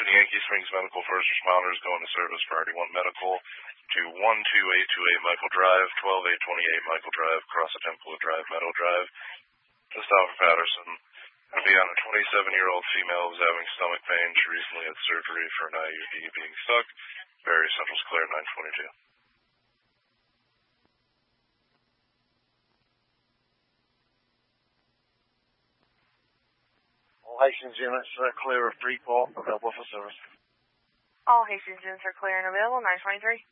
Yankee Springs Medical First Responders going to service for RD1 Medical to 12828 Michael Drive, 12828 Michael Drive, across the Temple Drive, Meadow Drive. Just off of Patterson. Going to be on a 27-year-old female who's having stomach pain. She recently had surgery for an IUD being stuck. Barry Central's clear, 922. All Hastings units are clear of Freeport, available for service. All Hastings units are clear and available, 923.